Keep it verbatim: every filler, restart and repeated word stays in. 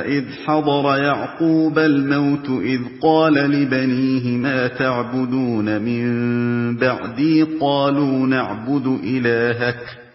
وإذ حضر يعقوب الموت إذ قال لبنيه ما تعبدون من بعدي قالوا نعبد إلهك